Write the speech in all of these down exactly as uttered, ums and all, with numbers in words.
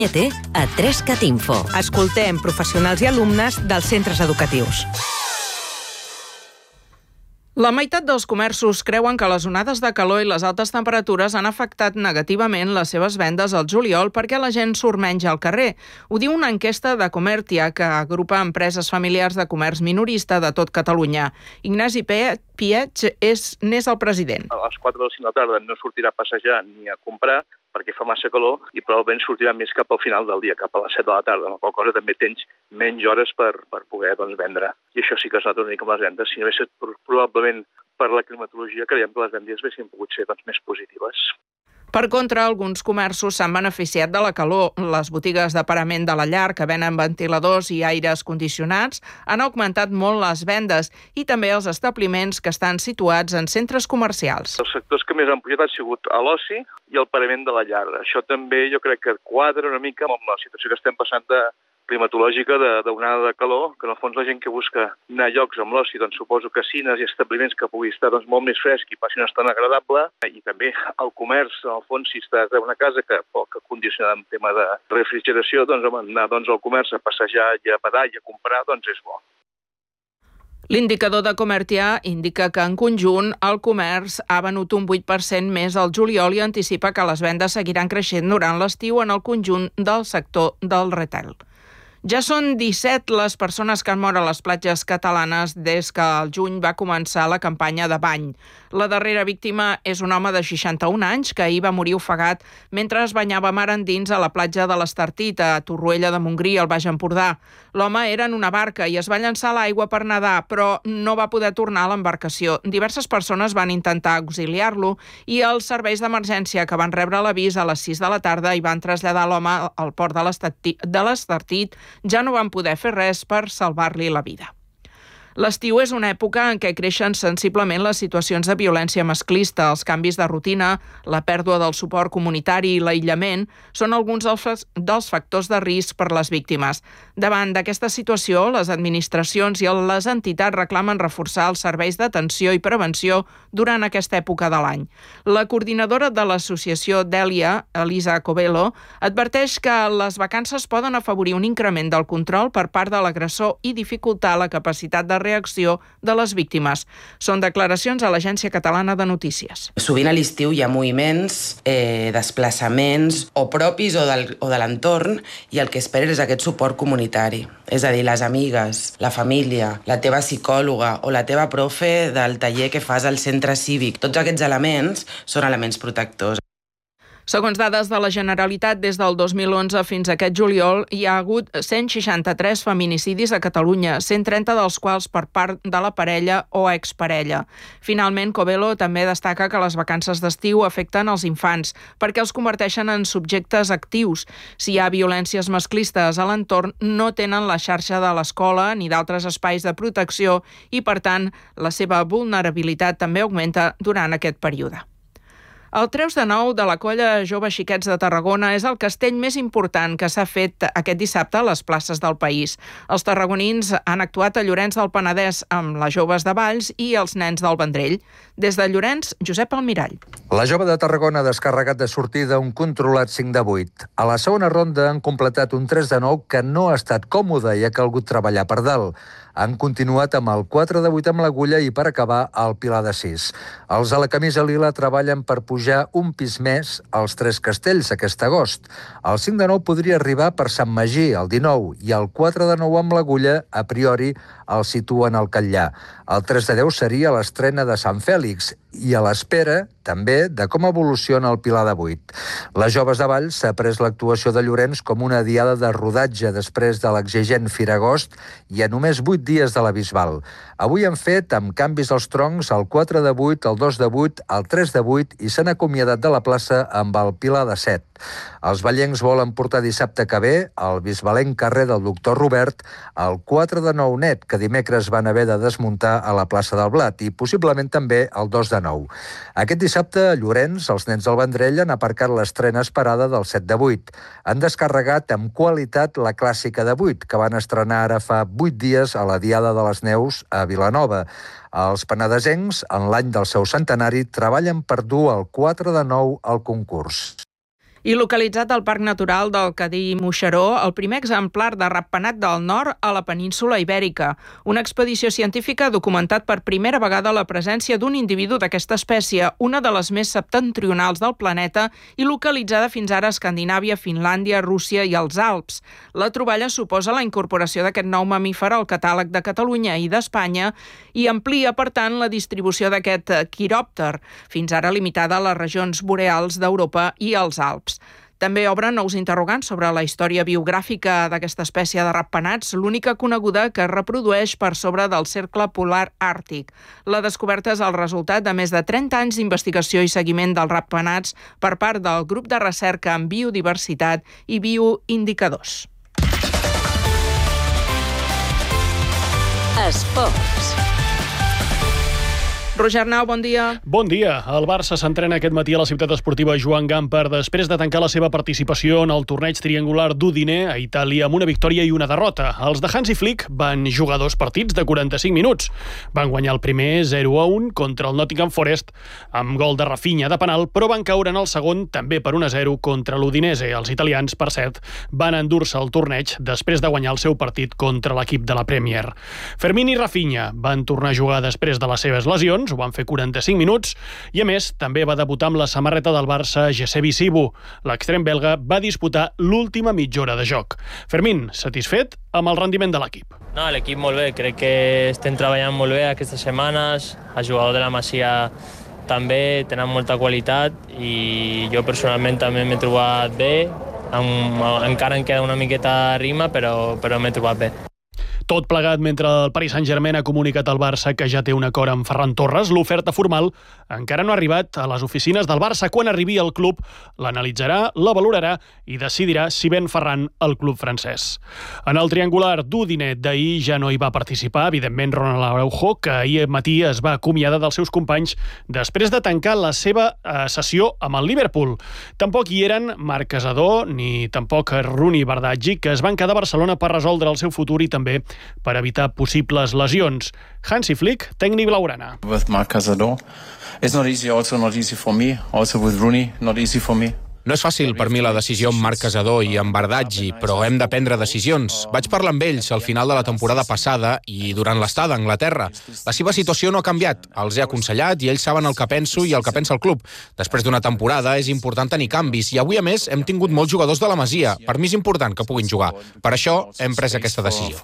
a tres cat info. Escoltem professionals i alumnes dels centres educatius. La meitat dels comerços creuen que les onades de calor i les altes temperatures han afectat negativament les seves vendes al juliol perquè la gent surt menys al carrer. Ho diu una enquesta de Comertia que agrupa empreses familiars de comerç minorista de tot Catalunya. Ignasi Pietx és n'és el president. A les quatre o les cinc de la tarda no sortirà a passejar ni a comprar perquè fa massa calor i probablement sortirà més cap al final del dia, cap a les set de la tarda, amb la qual cosa també tens menys hores per, per poder doncs, vendre. I això sí que es nota una mica amb les vendes. Si no hagués estat probablement per la climatologia, creiem que les vendes haguessin pogut ser doncs, més positives. Per contra, alguns comerços s'han beneficiat de la calor. Les botigues de parament de la llar, que venen ventiladors i aires condicionats, han augmentat molt les vendes i també els establiments que estan situats en centres comercials. Els sectors que més han pujat han sigut l'oci i el parament de la llar. Això també jo crec que quadra una mica amb la situació que estem passant de climatològica d'onada de calor, que en el fons la gent que busca anar a llocs amb l'oci, doncs suposo casinos i establiments que pugui estar doncs, molt més fresc i passi una estona agradable, i també el comerç, en el fons, si estàs a una casa que poc condicionada en tema de refrigeració, doncs anar doncs, al comerç a passejar i a badar i a comprar, doncs és bo. L'indicador de Comertia indica que en conjunt el comerç ha venut un vuit per cent més al juliol i anticipa que les vendes seguiran creixent durant l'estiu en el conjunt del sector del retail. Ja són disset les persones que han mort a les platges catalanes des que al juny va començar la campanya de bany. La darrera víctima és un home de seixanta-un anys que ahir va morir ofegat mentre es banyava mar endins a la platja de l'Estartit, a Torroella de Montgrí, al Baix Empordà. L'home era en una barca i es va llançar a l'aigua per nedar, però no va poder tornar a l'embarcació. Diverses persones van intentar auxiliar-lo i els serveis d'emergència que van rebre l'avís a les sis de la tarda i van traslladar l'home al port de l'Estartit ja no van poder fer res per salvar-li la vida. L'estiu és una època en què creixen sensiblement les situacions de violència masclista, els canvis de rutina, la pèrdua del suport comunitari i l'aïllament són alguns dels factors de risc per les víctimes. Davant d'aquesta situació, les administracions i les entitats reclamen reforçar els serveis d'atenció i prevenció durant aquesta època de l'any. La coordinadora de l'associació Dèlia, Elisa Covelo, adverteix que les vacances poden afavorir un increment del control per part de l'agressor i dificultar la capacitat de reacció de les víctimes. Són declaracions a l'Agència Catalana de Notícies. Sovint a l'estiu hi ha moviments, eh, desplaçaments o propis o, del, o de l'entorn i el que esperes és aquest suport comunitari. És a dir, les amigues, la família, la teva psicòloga o la teva profe del taller que fas al centre cívic. Tots aquests elements són elements protectors. Segons dades de la Generalitat, des del dos mil onze fins a aquest juliol hi ha hagut cent seixanta-tres feminicidis a Catalunya, cent trenta dels quals per part de la parella o exparella. Finalment, Covelo també destaca que les vacances d'estiu afecten els infants perquè els converteixen en subjectes actius. Si hi ha violències masclistes a l'entorn, no tenen la xarxa de l'escola ni d'altres espais de protecció i, per tant, la seva vulnerabilitat també augmenta durant aquest període. El Treus de Nou de la Colla Jove Xiquets de Tarragona és el castell més important que s'ha fet aquest dissabte a les places del país. Els tarragonins han actuat a Llorenç del Penedès amb les joves de Valls i els nens del Vendrell. Des de Llorenç, Josep Almirall. La jove de Tarragona ha descarregat de sortida un controlat cinc de vuit. A la segona ronda han completat un tres de nou que no ha estat còmode i ha calgut treballar per dalt. Han continuat amb el quatre de vuit amb l'agulla i per acabar el pilar de sis. Els a la camisa lila treballen per pujar un pis més als Tres Castells aquest agost. El cinc de nou podria arribar per Sant Magí, el dinou, i el quatre de nou amb l'agulla, a priori, el situen al Catllà. El tres de deu seria l'estrena de Sant Fèlix i a l'espera, també, de com evoluciona el pilar de vuit. Les joves de Valls s'ha pres l'actuació de Llorenç com una diada de rodatge després de l'exigent Firagost i a només vuit dies de la Bisbal. Avui han fet, amb canvis als troncs, el quatre de vuit, el dos de vuit, el tres de vuit i s'han acomiadat de la plaça amb el pilar de set. Els ballencs volen portar dissabte que ve al bisbalenc carrer del Doctor Robert el quatre de nou net, que dimecres van haver de desmuntar a la plaça del Blat, i possiblement també el dos de nou. Aquest dissabte a Llorenç, els nens del Vendrell han aparcat l'estrena esperada del set de vuit. Han descarregat amb qualitat la clàssica de vuit, que van estrenar ara fa vuit dies a la Diada de les Neus a Vilanova. Els penedesencs, en l'any del seu centenari, treballen per dur el quatre de nou al concurs. I localitzat al Parc Natural del Cadí-Moixeró, el primer exemplar de ratpenat del nord a la península Ibèrica. Una expedició científica ha documentat per primera vegada la presència d'un individu d'aquesta espècie, una de les més septentrionals del planeta i localitzada fins ara a Escandinàvia, Finlàndia, Rússia i els Alps. La troballa suposa la incorporació d'aquest nou mamífer al catàleg de Catalunya i d'Espanya i amplia, per tant, la distribució d'aquest quiròpter, fins ara limitada a les regions boreals d'Europa i els Alps. També obren nous interrogants sobre la història biogràfica d'aquesta espècie de ratpenats, l'única coneguda que es reprodueix per sobre del cercle polar àrtic. La descoberta és el resultat de més de trenta anys d'investigació i seguiment dels ratpenats per part del grup de recerca en biodiversitat i bioindicadors. Esports. Roger Arnau, bon dia. Bon dia. El Barça s'entrena aquest matí a la ciutat esportiva Joan Gamper després de tancar la seva participació en el torneig triangular d'Udine a Itàlia amb una victòria i una derrota. Els de Hansi Flick van jugar dos partits de quaranta-cinc minuts. Van guanyar el primer zero a un contra el Nottingham Forest amb gol de Rafinha de penal, però van caure en el segon també per un a zero contra l'Udinese. Els italians, per cert, van endur-se el torneig després de guanyar el seu partit contra l'equip de la Premier. Fermín i Rafinha van tornar a jugar després de les seves lesions, ho van fer quaranta-cinc minuts, i a més també va debutar amb la samarreta del Barça Jesse Visibu. L'extrem belga va disputar l'última mitja hora de joc. Fermín, satisfet amb el rendiment de l'equip. No, l'equip molt bé, crec que estem treballant molt bé aquestes setmanes, el jugador de la Masia també tenen molta qualitat i jo personalment també m'he trobat bé, encara em queda una miqueta de rima, però, però m'he trobat bé. Tot plegat mentre el Paris Saint-Germain ha comunicat al Barça que ja té un acord amb Ferran Torres, l'oferta formal encara no ha arribat a les oficines del Barça. Quan arribi al club, l'analitzarà, la valorarà i decidirà si ven Ferran al club francès. En el triangular d'Udine d'ahir ja no hi va participar, evidentment, Ronald Araujo, que ahir matí es va acomiadar dels seus companys després de tancar la seva eh, sessió amb el Liverpool. Tampoc hi eren Marc Casador ni tampoc Runi Bardaggi, que es van quedar a Barcelona per resoldre el seu futur i també per evitar possibles lesions. Hansi Flick, tècnic blaugrana. With Marc Casador, it's not easy, also not easy for me, also with Rooney, not easy for me. No és fàcil per mi la decisió amb Marc Casador i amb Bardaggi, però hem de prendre decisions. Vaig parlar amb ells al final de la temporada passada i durant l'estada a Anglaterra. La seva situació no ha canviat. Els he aconsellat i ells saben el que penso i el que pensa el club. Després d'una temporada és important tenir canvis i avui, a més, hem tingut molts jugadors de la Masia. Per mi és important que puguin jugar. Per això hem pres aquesta decisió.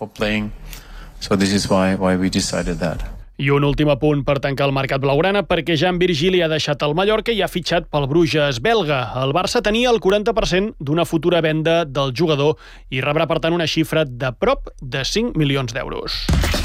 So this is why, why we decided that. I un últim apunt per tancar el mercat blaugrana, perquè Jan Virgili ha deixat el Mallorca i ha fitxat pel Bruges belga. El Barça tenia el quaranta per cent d'una futura venda del jugador i rebrà, per tant, una xifra de prop de cinc milions d'euros.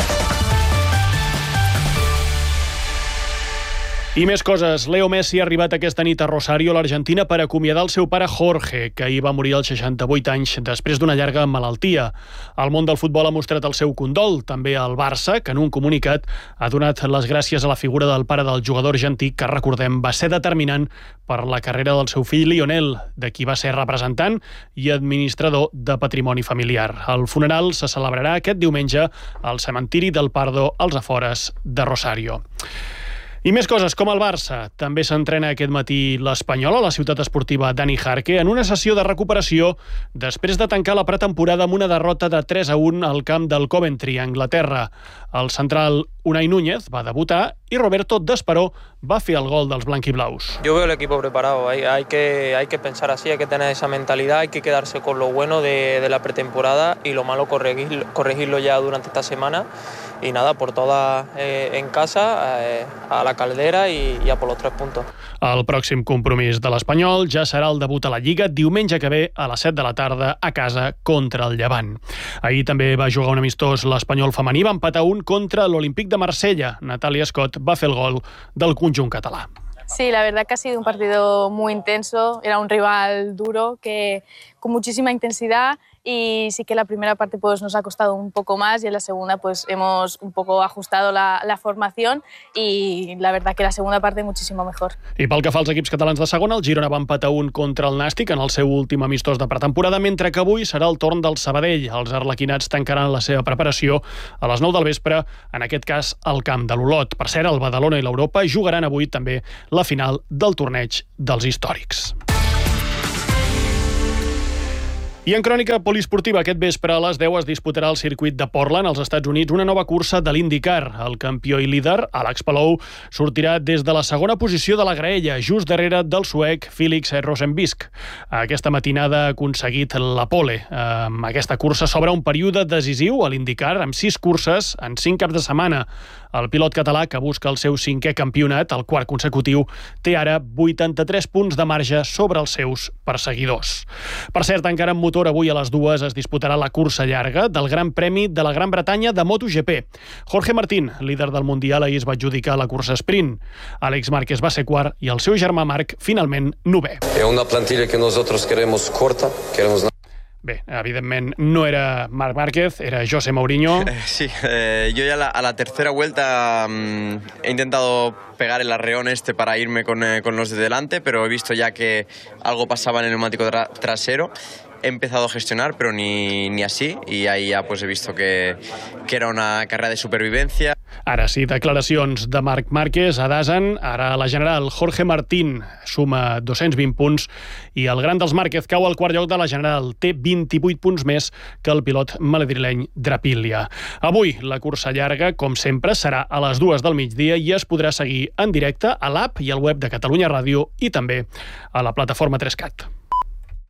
I més coses. Leo Messi ha arribat aquesta nit a Rosario, l'Argentina, per acomiadar el seu pare Jorge, que ahir va morir als seixanta-vuit anys després d'una llarga malaltia. El món del futbol ha mostrat el seu condol, també al Barça, que en un comunicat ha donat les gràcies a la figura del pare del jugador argentí, que, recordem, va ser determinant per la carrera del seu fill Lionel, de qui va ser representant i administrador de patrimoni familiar. El funeral se celebrarà aquest diumenge al cementiri del Pardo, als afores de Rosario. I més coses, com el Barça. També s'entrena aquest matí l'Espanyol a la ciutat esportiva Dani Jarque en una sessió de recuperació després de tancar la pretemporada amb una derrota de tres a un al camp del Coventry, a Anglaterra. El central Unai Núñez va debutar y Roberto Desperó va fer el gol dels blanquiblaus. Yo veo el equipo preparado, hay, hay, que, hay que pensar así, hay que tener esa mentalidad, hay que quedarse con lo bueno de, de la pretemporada y lo malo corregir, corregirlo ya durante esta semana. Y nada, por todas eh, en casa, eh, a la caldera i, i a por los tres puntos. El pròxim compromís de l'Espanyol ja serà el debut a la Lliga diumenge que ve a les set de la tarda a casa contra el Llevant. Ahir també va jugar un amistós l'Espanyol femení, va empatar un contra l'Olímpic de Marsella. Natàlia Scott va fer el gol del conjunt català. Sí, la verdad que ha sido un partido muy intenso, era un rival duro que con muchísima intensidad y sí que la primera parte pues nos ha costado un poco más y en la segunda pues hemos un poco ajustado la, la formación y la verdad que la segunda parte muchísimo mejor. I pel que fa als equips catalans de segona, el Girona va empatar un contra el Nàstic en el seu últim amistós de pretemporada, mentre que avui serà el torn del Sabadell. Els arlequinats tancaran la seva preparació a les nou del vespre, en aquest cas al camp de l'Olot. Per cert, el Badalona i l'Europa jugaran avui també la final del torneig dels històrics. I en crònica poliesportiva, aquest vespre a les deu es disputarà al circuit de Portland, als Estats Units, una nova cursa de l'IndyCar. El campió i líder, Alex Palou, sortirà des de la segona posició de la graella, just darrere del suec Felix Rosenqvist. Aquesta matinada ha aconseguit la pole. Amb aquesta cursa s'obre un període decisiu a l'IndyCar, amb sis curses en cinc caps de setmana. El pilot català, que busca el seu cinquè campionat, el quart consecutiu, té ara vuitanta-tres punts de marge sobre els seus perseguidors. Per cert, encara amb motor, avui a les dues es disputarà la cursa llarga del Gran Premi de la Gran Bretanya de MotoGP. Jorge Martín, líder del Mundial, ahir es va adjudicar la cursa sprint. Àlex Márquez va ser quart i el seu germà Marc, finalment, novè. És una plantilla que nosaltres queremos corta, queremos... Bé, evidentment no era Marc Márquez, era José Mourinho. Sí, eh, yo ya la, a la tercera vuelta mmm, he intentado pegar el arreón este para irme con, eh, con los de delante, pero he visto ya que algo pasaba en el neumático tra trasero. He empezado a gestionar, pero ni, ni así, y ahí ya pues he visto que, que era una carrera de supervivencia. Ara sí, declaracions de Marc Márquez a Dasen. Ara la general Jorge Martín suma dos-cents vint punts i el gran dels Márquez cau al quart lloc de la general. Té vint-i-vuit punts més que el pilot madrileny Drapilia. Avui la cursa llarga, com sempre, serà a les dues del migdia i es podrà seguir en directe a l'app i al web de Catalunya Ràdio i també a la plataforma tres cat.